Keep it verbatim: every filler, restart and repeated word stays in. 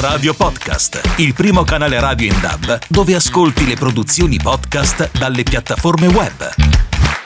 Radio Podcast, il primo canale radio in D A B dove ascolti le produzioni podcast dalle piattaforme web.